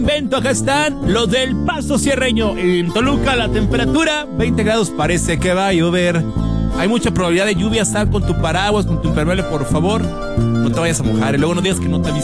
Vento, acá están los del Paso Sierreño. En Toluca la temperatura 20 grados, parece que va a llover. Hay mucha probabilidad de lluvia. Sal con tu paraguas, con tu impermeable, por favor. No te vayas a mojar y luego no digas que no te avisé.